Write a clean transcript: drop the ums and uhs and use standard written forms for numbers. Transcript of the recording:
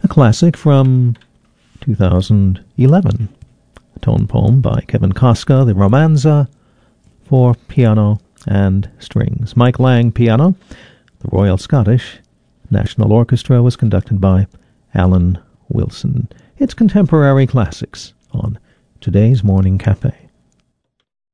a classic from 2011, a tone poem by Kevin Koska, the Romanza for piano and strings. Mike Lang, piano. The Royal Scottish National Orchestra was conducted by Alan Wilson. It's Contemporary Classics on today's Morning Cafe.